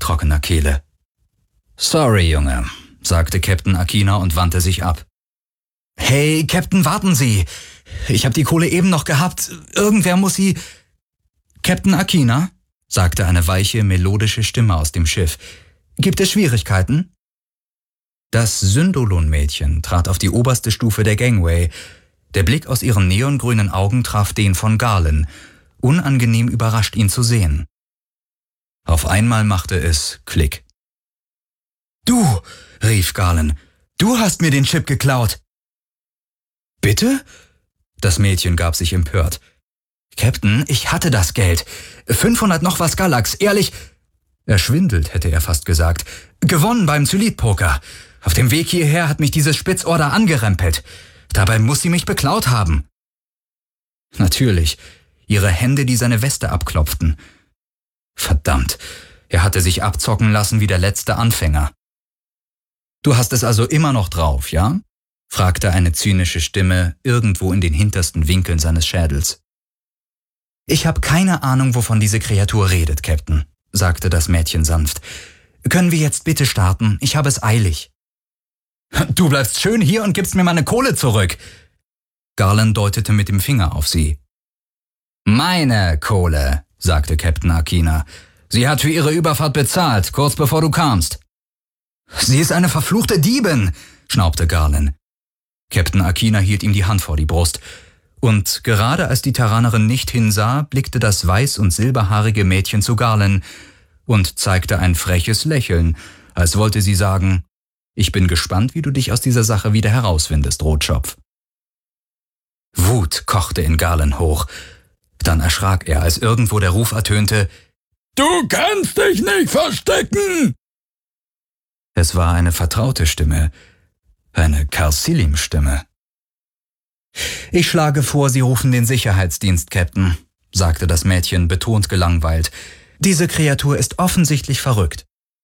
trockener Kehle. »Sorry, Junge«, sagte Captain Akina und wandte sich ab. »Hey, Captain, warten Sie! Ich habe die Kohle eben noch gehabt. Irgendwer muss sie...« »Captain Akina«, sagte eine weiche, melodische Stimme aus dem Schiff. »Gibt es Schwierigkeiten?« Das Syndolon-Mädchen trat auf die oberste Stufe der Gangway. Der Blick aus ihren neongrünen Augen traf den von Galen, unangenehm überrascht, ihn zu sehen. Auf einmal machte es Klick. »Du«, rief Galen, »du hast mir den Chip geklaut!« »Bitte?« Das Mädchen gab sich empört. »Captain, ich hatte das Geld. 500 noch was Galax, ehrlich...« Erschwindelt, hätte er fast gesagt. »Gewonnen beim Zylit-Poker. Auf dem Weg hierher hat mich dieses Spitzorder angerempelt. Dabei muss sie mich beklaut haben.« Natürlich, ihre Hände, die seine Weste abklopften. Verdammt, er hatte sich abzocken lassen wie der letzte Anfänger. »Du hast es also immer noch drauf, ja?« fragte eine zynische Stimme irgendwo in den hintersten Winkeln seines Schädels. »Ich habe keine Ahnung, wovon diese Kreatur redet, Captain«, sagte das Mädchen sanft. »Können wir jetzt bitte starten? Ich habe es eilig.« »Du bleibst schön hier und gibst mir meine Kohle zurück!« Galen deutete mit dem Finger auf sie. »Meine Kohle«, sagte Captain Akina. »Sie hat für ihre Überfahrt bezahlt, kurz bevor du kamst.« »Sie ist eine verfluchte Diebin«, schnaubte Galen. Captain Akina hielt ihm die Hand vor die Brust. Und gerade als die Terranerin nicht hinsah, blickte das weiß- und silberhaarige Mädchen zu Galen und zeigte ein freches Lächeln, als wollte sie sagen, »Ich bin gespannt, wie du dich aus dieser Sache wieder herausfindest, Rotschopf.« Wut kochte in Galen hoch. Dann erschrak er, als irgendwo der Ruf ertönte, »Du kannst dich nicht verstecken!« Es war eine vertraute Stimme, eine Karsilim-Stimme. »Ich schlage vor, Sie rufen den Sicherheitsdienst, Captain«, sagte das Mädchen betont gelangweilt. »Diese Kreatur ist offensichtlich verrückt.«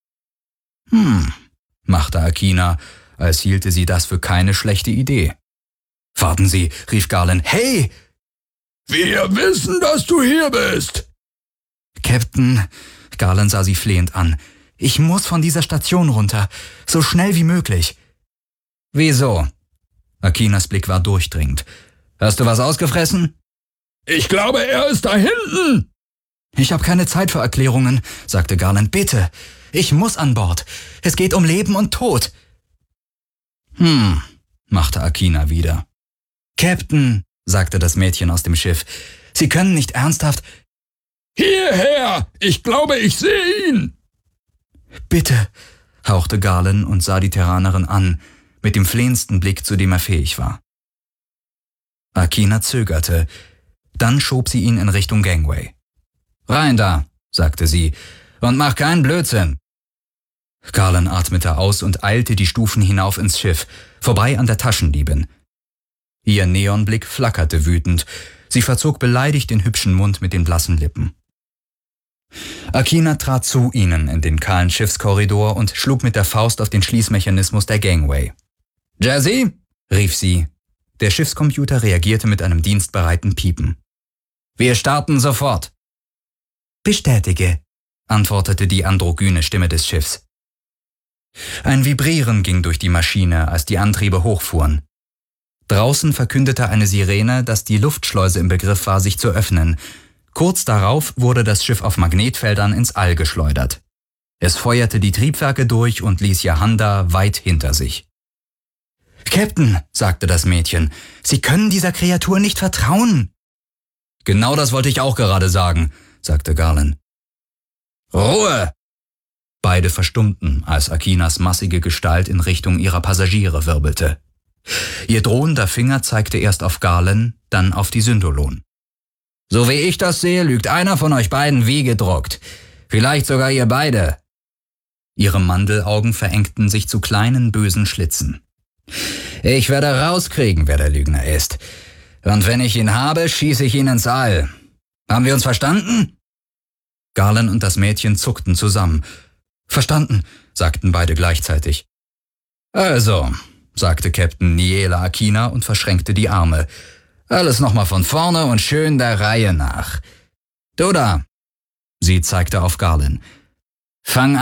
machte Akina, als hielte sie das für keine schlechte Idee. »Warten Sie«, rief Galen. »Hey!« »Wir wissen, dass du hier bist!« »Captain«, Galen sah sie flehend an, »ich muss von dieser Station runter, so schnell wie möglich.« »Wieso?« Akinas Blick war durchdringend. »Hast du was ausgefressen?« »Ich glaube, er ist da hinten!« »Ich habe keine Zeit für Erklärungen«, sagte Galen. »Bitte, ich muss an Bord. Es geht um Leben und Tod.« machte Akina wieder. »Captain«, sagte das Mädchen aus dem Schiff, »Sie können nicht ernsthaft...« »Hierher! Ich glaube, ich sehe ihn!« »Bitte«, hauchte Galen und sah die Terranerin an, mit dem flehendsten Blick, zu dem er fähig war. Akina zögerte, dann schob sie ihn in Richtung Gangway. »Rein da«, sagte sie, »und mach keinen Blödsinn.« Galen atmete aus und eilte die Stufen hinauf ins Schiff, vorbei an der Taschendiebin. Ihr Neonblick flackerte wütend, sie verzog beleidigt den hübschen Mund mit den blassen Lippen. Akina trat zu ihnen in den kahlen Schiffskorridor und schlug mit der Faust auf den Schließmechanismus der Gangway. »Jazzy«, rief sie. Der Schiffscomputer reagierte mit einem dienstbereiten Piepen. »Wir starten sofort.« »Bestätige«, antwortete die androgyne Stimme des Schiffs. Ein Vibrieren ging durch die Maschine, als die Antriebe hochfuhren. Draußen verkündete eine Sirene, dass die Luftschleuse im Begriff war, sich zu öffnen. Kurz darauf wurde das Schiff auf Magnetfeldern ins All geschleudert. Es feuerte die Triebwerke durch und ließ Yahanda weit hinter sich. »Captain«, sagte das Mädchen, »Sie können dieser Kreatur nicht vertrauen.« »Genau das wollte ich auch gerade sagen«, sagte Galen. »Ruhe!« Beide verstummten, als Akinas massige Gestalt in Richtung ihrer Passagiere wirbelte. Ihr drohender Finger zeigte erst auf Galen, dann auf die Syndolon. »So wie ich das sehe, lügt einer von euch beiden wie gedruckt. Vielleicht sogar ihr beide.« Ihre Mandelaugen verengten sich zu kleinen, bösen Schlitzen. »Ich werde rauskriegen, wer der Lügner ist. Und wenn ich ihn habe, schieße ich ihn ins All. Haben wir uns verstanden?« Galen und das Mädchen zuckten zusammen. »Verstanden«, sagten beide gleichzeitig. »Also«, sagte Captain Niela Akina und verschränkte die Arme. »Alles nochmal von vorne und schön der Reihe nach. Du da«, sie zeigte auf Galen, »fang